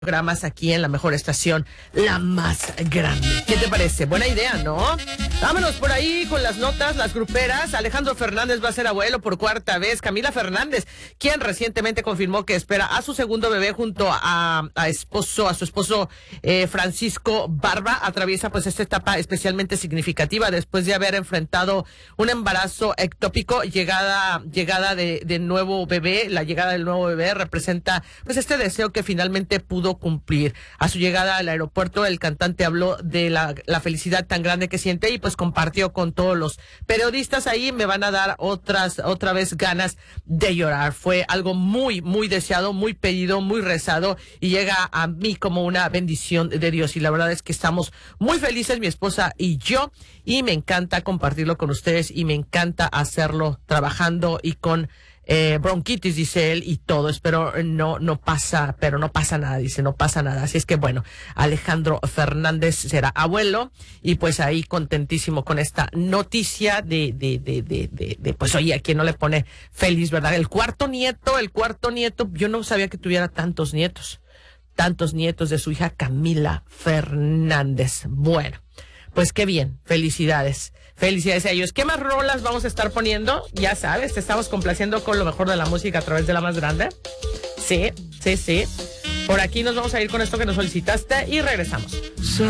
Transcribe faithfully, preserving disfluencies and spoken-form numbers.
Programas aquí en la mejor estación, la más grande. ¿Qué te parece? Buena idea, ¿no? Vámonos por ahí con las notas, las gruperas. Alejandro Fernández va a ser abuelo por cuarta vez. Camila Fernández, quien recientemente confirmó que espera a su segundo bebé junto a, a esposo, a su esposo eh, Francisco Barba, atraviesa pues esta etapa especialmente significativa después de haber enfrentado un embarazo ectópico. Llegada, llegada de, de nuevo bebé, la llegada del nuevo bebé representa pues este deseo que finalmente pudo cumplir. A su llegada al aeropuerto, el cantante habló de la, la felicidad tan grande que siente y pues compartió con todos los periodistas ahí. Me van a dar otras, otra vez ganas de llorar. Fue algo muy, muy deseado, muy pedido, muy rezado y llega a mí como una bendición de Dios. Y la verdad es que estamos muy felices, mi esposa y yo, y me encanta compartirlo con ustedes y me encanta hacerlo trabajando y con Eh, bronquitis, dice él, y todo. Espero no, no pasa, pero no pasa nada, dice, no pasa nada. Así es que bueno, Alejandro Fernández será abuelo y pues ahí contentísimo con esta noticia de, de, de, de, de, de pues oye, a quien no le pone feliz, ¿verdad? El cuarto nieto, el cuarto nieto, yo no sabía que tuviera tantos nietos, tantos nietos de su hija Camila Fernández. Bueno, pues qué bien, felicidades. Felicidades a ellos. ¿Qué más rolas vamos a estar poniendo? Ya sabes, te estamos complaciendo con lo mejor de la música a través de la más grande. Sí, sí, sí. Por aquí nos vamos a ir con esto que nos solicitaste y regresamos.